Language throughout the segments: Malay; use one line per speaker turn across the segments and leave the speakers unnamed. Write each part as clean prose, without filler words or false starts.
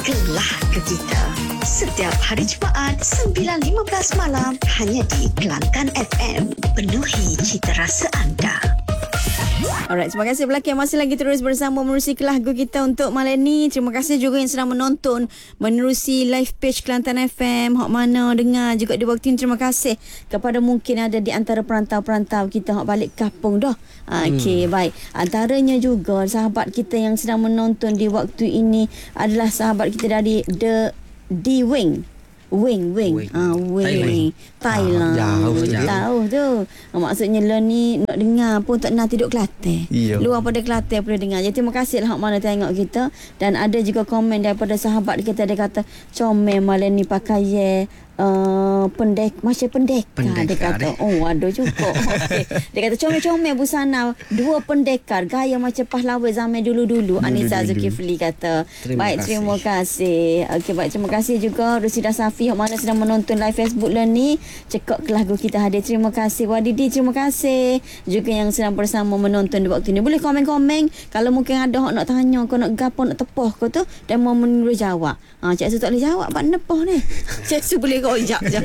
Kelah ke kita. Setiap hari Jumaat 9.15 malam hanya di Kelantan FM. Penuhi cita rasa anda.
Alright, terima kasih pelakon yang masih lagi terus bersama menerusi lagu kita untuk malam ni. Terima kasih juga yang sedang menonton menerusi live page Kelantan FM. Hak mana dengar juga di waktu ini. Terima kasih kepada mungkin ada di antara perantau-perantau kita hak balik kampung dah. Okey, baik. Antaranya juga sahabat kita yang sedang menonton di waktu ini adalah sahabat kita dari Wing. Thailand. Tahu tu. Maksudnya lo ni nak dengar pun tak nak tidur Kelantan. Luar pada Kelantan boleh dengar. Jadi terima kasih lah hak mana tengok kita. Dan ada juga komen daripada sahabat kita, dia kata comel malam ni pakai macam pendekar. Dia kata ada juga. Okay. Dia kata comel-comel busana dua pendekar gaya macam pahlawan zaman dulu-dulu. Anissa Zulkifli kata. Terima kasih. Okey, baik, terima kasih juga Rusida Safi yang mana sedang menonton live Facebook lah ni. Cekak ke lagu kita hadir. Terima kasih Wadidi, terima kasih juga yang sedang bersama menonton di waktu ni. Boleh komen-komen kalau mungkin ada hak nak tanya, kau nak gapo, nak tepoh kau tu dan mau menurut jawab. Cik Su tak boleh jawab bab nepoh ni. Cik Su boleh rojak je.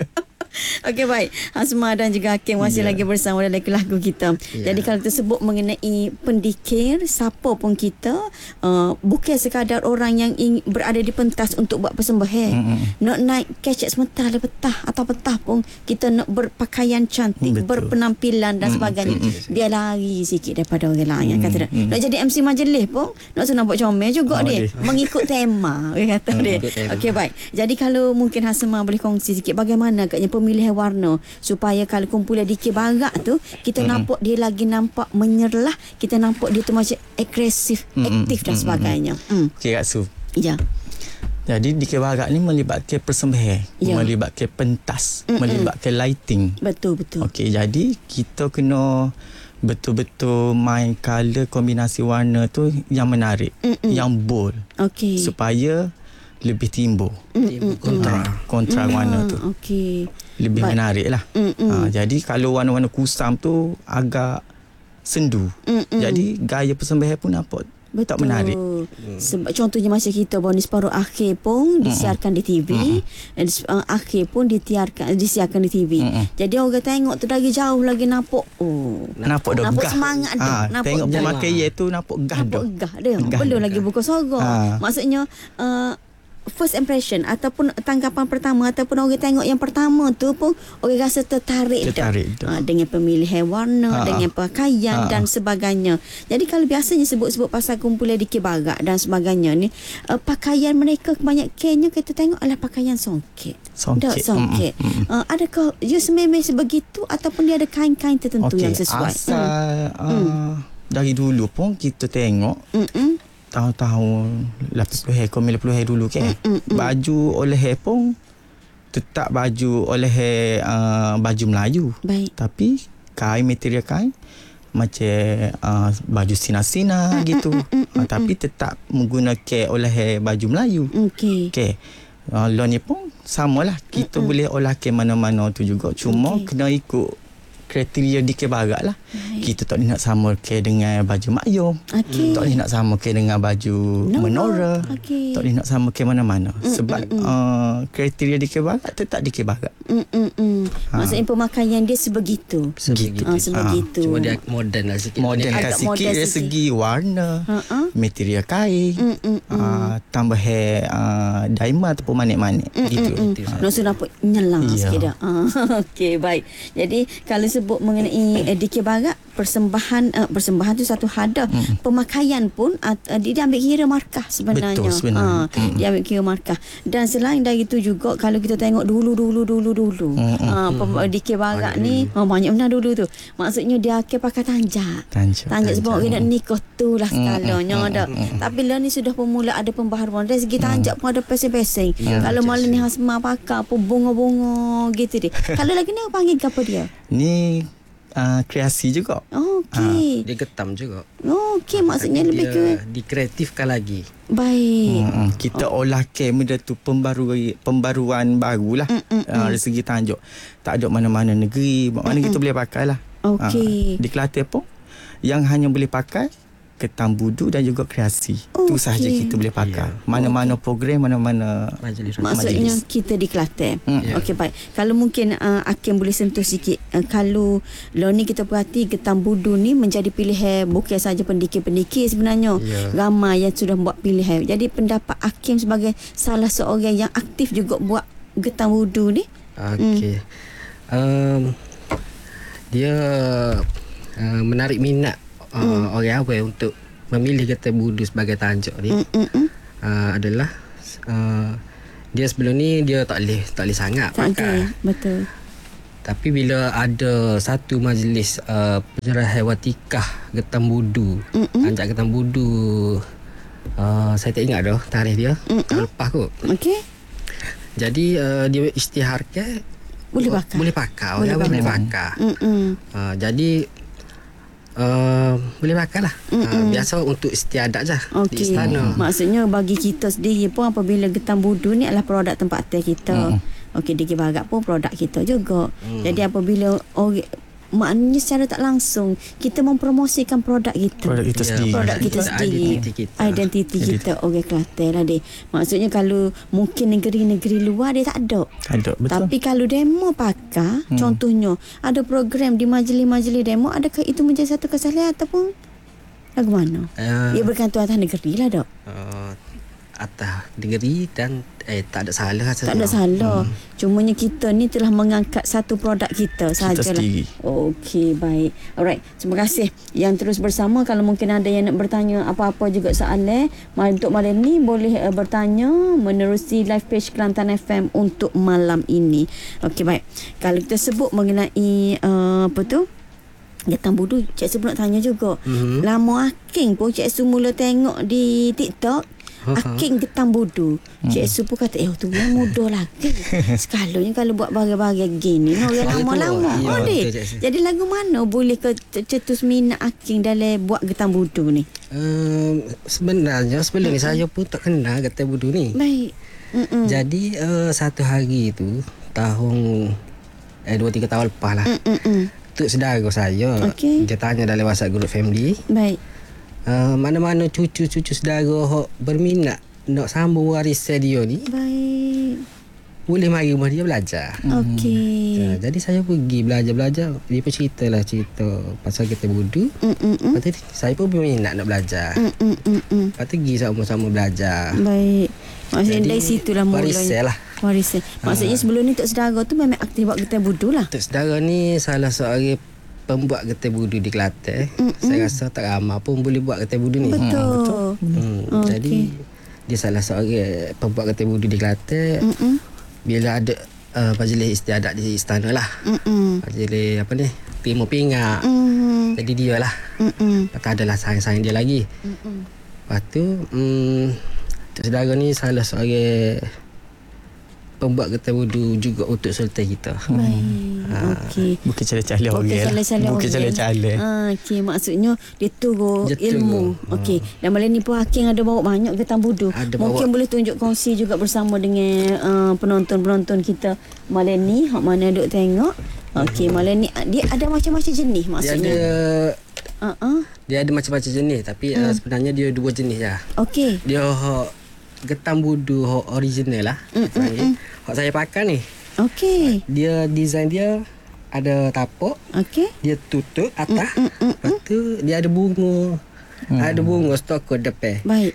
Okey, baik. Hasma dan juga Hakim masih lagi bersama dalam lagu kita. Jadi kalau tersebut mengenai pendikir, siapa pun kita, bukan sekadar orang yang berada di pentas untuk buat persembahan. Nak naik kecek sementara petah atau petah pun kita nak berpakaian cantik, berpenampilan dan sebagainya. Biar lari sikit daripada orang lain. Kata dia. Nak jadi MC majlis pun nak senang buat comel juga dia. Mengikut tema. Dia kata dia. Okey, baik. Jadi kalau mungkin Hasma boleh kongsi sikit bagaimana agaknya pemilihan warna supaya kalau kumpulan dikir barat tu kita nampak dia lagi nampak menyerlah, kita nampak dia tu macam agresif, aktif dan sebagainya.
Okey Kak Su.
Ya.
Jadi dikir barat ni melibatkan persembahan, melibatkan pentas, melibatkan lighting.
Betul.
Okey, jadi kita kena betul-betul main color, kombinasi warna tu yang menarik, yang bold.
Okey.
Supaya lebih timbul kontra warna tu.
Okey.
Lebih menarik lah. Jadi kalau warna-warna kusam tu agak sendu. Jadi gaya persembahan pun nampak tak menarik.
Sebab contohnya macam kita bonus separuh akhir pun disiarkan di TV, akhir pun disiarkan di TV. Jadi orang tengok tu dari jauh lagi nampak nampak semangat dia.
Tengok pemakaian tu nampak gah dia.
Belum lagi buka sorga. Maksudnya first impression ataupun tanggapan pertama ataupun orang tengok yang pertama tu pun orang rasa tertarik dengan pemilihan warna, dengan pakaian dan sebagainya. Jadi kalau biasanya sebut-sebut pasal kumpulan dikir barat dan sebagainya ni, pakaian mereka kebanyakannya kita tengok adalah pakaian songket. Adakah dia sememang sebegitu ataupun dia ada kain-kain tertentu yang sesuai?
Dari dulu pun kita tengok tahun-tahun 80 dulu kan. Baju oleh pun tetap baju oleh baju Melayu.
Baik.
Tapi material kain macam baju sinar-sinar gitu. Tapi tetap menggunakan oleh baju Melayu. Okey. Law ni pun samalah. Kita boleh olah ke mana-mana tu juga. Cuma kena ikut kriteria dikir barat lah. Kita tak boleh nak sama ke dengan baju Mak Yong. Tak boleh nak sama ke dengan baju Menora. Tak boleh nak sama ke mana-mana. Sebab kriteria dikir barat tetap dikir barat.
Maksudnya pemakaian dia sebegitu.
Cuma dia moden lah sikit.
Modernkan sikit dari segi warna, material kain, tambah diamond ataupun manik-manik gitu.
Langsung nampak nyelang sikit dah. Okey, baik. Jadi kalau sebut mengenai dikir barat, persembahan tu satu hada. Pemakaian pun dia ambil kira markah sebenarnya.
Betul sebenarnya.
Dia ambil kira markah. Dan selain dari itu juga kalau kita tengok dulu dikir barat ni banyak benar dulu tu. Maksudnya dia akan pakai tanjak sebab orang nak nikah tu lah skalanya ada. Tapi lah ni sudah pemula ada pembaharuan dari segi tanjak pun ada pesing-pesing. Kalau malam ni Hasma pakai apa bunga-bunga gitu dia. Kalau lagi ni panggil apa dia?
Ni kreasi juga.
Okey.
Dia getam juga.
Okey, maksudnya lebih ke
dikreatifkan lagi.
Baik.
Kita olah kamera tu pembaruan barulah. Dari segi tanjak. Tak ada mana-mana negeri, mana kita boleh pakai lah.
Okey.
Di Kelantan pun yang hanya boleh pakai Ketam budu dan juga kreasi. Itu sahaja kita boleh pakai. Mana-mana program, mana-mana
majlis.
Maksudnya kita di Kelantan. Okey, baik. Kalau mungkin Hakim boleh sentuh sikit, kalau ni kita perhati Ketam budu ni menjadi pilihan bukan saja pendikir-pendikir sebenarnya. Ramai yang sudah buat pilihan. Jadi pendapat Hakim sebagai salah seorang yang aktif juga buat Ketam budu ni.
Okey. Dia menarik minat orang awam untuk memilih Ketam budu sebagai tajuk ni. Adalah dia sebelum ni dia tak boleh sangat pakai.
Betul.
Tapi bila ada satu majlis penyerahan watikah Ketam budu, anjak Ketam budu, saya tak ingat dah tarikh dia, tahun lepas kot.
Okey.
Jadi dia isytiharkan boleh pakai. Orang boleh pakai. Jadi boleh pakai lah. Biasa untuk istiadat je di istana.
Maksudnya bagi kita sendiri pun apabila Ketam budu ni adalah produk tempatan kita. Okey, Diki Barat pun produk kita juga. Jadi apabila maknanya secara tak langsung kita mempromosikan produk kita. Produk kita sendiri. Identiti kita orang Kelantan lah deh. Maksudnya kalau mungkin negeri-negeri luar dia tak ada.
Betul.
Tapi kalau demo pakai, contohnya ada program di majlis-majlis demo, adakah itu menjadi satu kesalahan ataupun lagu mana? Ia bergantung atas negeri lah dok.
Atas negeri dan tak ada salah.
Tak ada salah. Cumanya kita ni telah mengangkat satu produk kita sahajalah. Okey, baik. Alright. Terima kasih yang terus bersama. Kalau mungkin ada yang nak bertanya apa-apa juga soalan untuk malam ni, boleh bertanya menerusi live page Kelantan FM untuk malam ini. Okey, baik. Kalau kita sebut mengenai apa tu? Ketam budu, Cik Su nak tanya juga. Lama Hakim pun Cik Su mula tengok di TikTok. Hakim Ketam budu. Cik Su pun kata tu yang muda lagi. Sekalunya kalau buat bagai-bagai gini orang lama-lama. Jadi lagu mana boleh ke cetus minat Hakim dalam buat Ketam budu ni?
Sebenarnya sebelum ni saya pun tak kenal Ketam budu ni.
Baik.
Jadi satu hari tu tahun 2-3 tahun lepas lah. Tuk saudara saya dia tanya dalam WhatsApp group family.
Baik.
Mana-mana cucu-cucu saudara hok berminat nak sambung warisan dia ni.
Baik.
Boleh mari rumah dia belajar.
Okey.
Jadi saya pergi belajar. Dia pun cerita pasal Ketam budu. Lepas tu saya pun berminat nak belajar. Lepas tu pergi sama-sama belajar.
Baik. Maksudnya dari situlah
mulanya
warisan. Maksudnya sebelum ni Tok Saudara tu memang aktif buat Ketam budu lah.
Tok Saudara ni salah seorang pembuat Ketam budu di Kelantan. Saya rasa tak ramai pun boleh buat Ketam budu ni.
Betul.
Jadi dia salah seorang pembuat Ketam budu di Kelantan. Bila ada majlis istiadat di istana lah. Majlis apa ni? Timur Pingak. Jadi dia lah. Lepas tu adalah sayang-sayang dia lagi. Lepas tu Tok Saudara ni salah seorang pembuat Ketam budu juga untuk sultan kita.
Okey.
Bukan calon-calon orang. Bukan calon-calon.
Okey, maksudnya dia turun ilmu. Okey. Dan malam ni pun Hakim ada bawa banyak Ketam budu. Mungkin boleh tunjuk kongsi juga bersama dengan penonton-penonton kita malam ni. Hak mana duk tengok. Okey, malam ni dia ada macam-macam jenis maksudnya.
Dia ada macam-macam jenis tapi sebenarnya dia dua jenis lah.
Okey.
Dia Ketam budu original lah. Hak saya pakai ni.
Okey.
Dia design dia ada tapak.
Okey.
Dia tutup atas. Lepas tu dia ada bunga. Ada bunga stoko depan.
Baik.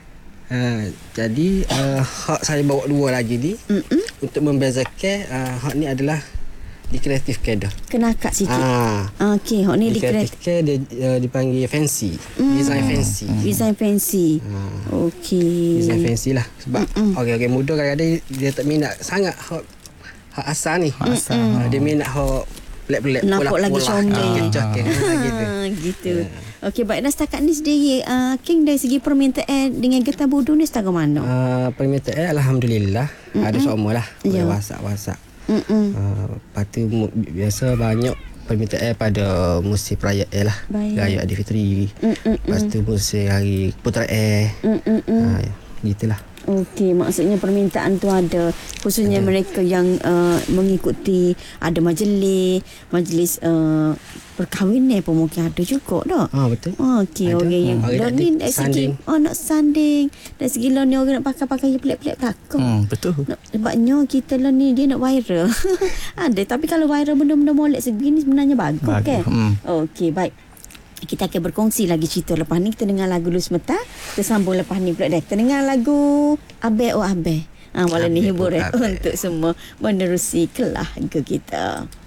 Jadi hak saya bawa dua lagi ni untuk membezakan hak ni adalah dikreatifkan dah.
Kena akak sikit. Okey, hak ni
dikreatifkan dia dipanggil fancy. Design fancy.
Design fancy. Okey.
Design fancy lah sebab orang-orang muda kadang-kadang dia tak minat sangat hak asal ni. Dia minat hak pelik-pelik
nampak lagi comel. Gitu. Okey, baik. Dan setakat ni sendiri King dari segi permintaan dengan Ketam budu ni setakat mana?
Permintaan alhamdulillah ada semua lah. WhatsApp. Lepas tu biasa banyak permintaan pada musim perayaan lah. Raya Aidilfitri. Lepas tu musim hari Putrajaya. Gitulah.
Okey, maksudnya permintaan tu ada, khususnya mereka yang mengikuti ada majlis perkahwinan pun mungkin ada juga tak?
Betul.
Okey, yang ni dari segi nak sanding, dari segi ni orang nak pakai yang pelik-pelik belakang.
Betul.
Sebabnya kita ni dia nak viral. Ada, tapi kalau viral benda-benda molek segini sebenarnya bagus kan? Okey, baik. Kita akan berkongsi lagi cerita lepas ni. Kita dengar lagu dulu sebentar. Kita sambung lepas ni pula dah. Kita dengar lagu Abe Oh Abe. Malam ni hibur untuk semua menerusi keluarga kita.